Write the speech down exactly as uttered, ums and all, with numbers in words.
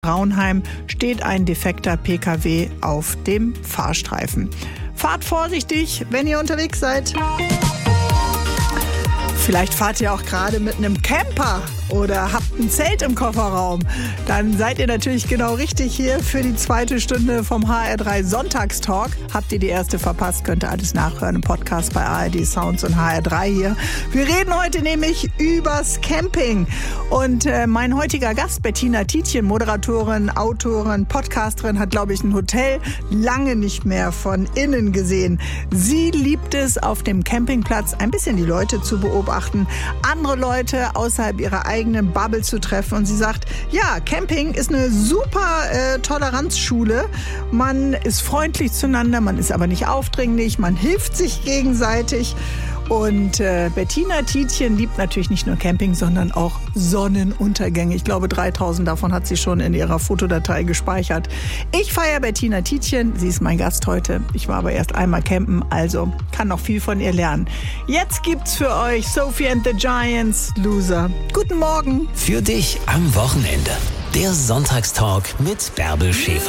Braunheim steht ein defekter P K W auf dem Fahrstreifen. Fahrt vorsichtig, wenn ihr unterwegs seid. Vielleicht fahrt ihr auch gerade mit einem Camper oder habt ein Zelt im Kofferraum. Dann seid ihr natürlich genau richtig hier für die zweite Stunde vom H R drei Sonntagstalk. Habt ihr die erste verpasst, könnt ihr alles nachhören im Podcast bei A R D Sounds und H R drei hier. Wir reden heute nämlich übers Camping. Und äh, mein heutiger Gast, Bettina Tietjen, Moderatorin, Autorin, Podcasterin, hat, glaube ich, ein Hotel lange nicht mehr von innen gesehen. Sie liebt es, auf dem Campingplatz ein bisschen die Leute zu beobachten, andere Leute außerhalb ihrer eigenen Bubble zu treffen. Und sie sagt, ja, Camping ist eine super äh, Toleranzschule. Man ist freundlich zueinander, man ist aber nicht aufdringlich, man hilft sich gegenseitig. Und äh, Bettina Tietjen liebt natürlich nicht nur Camping, sondern auch Sonnenuntergänge. Ich glaube, dreitausend davon hat sie schon in ihrer Fotodatei gespeichert. Ich feiere Bettina Tietjen. Sie ist mein Gast heute. Ich war aber erst einmal campen, also kann noch viel von ihr lernen. Jetzt gibt's für euch Sophie and the Giants, Loser. Guten Morgen. Für dich am Wochenende. Der Sonntagstalk mit Bärbel Schäfer.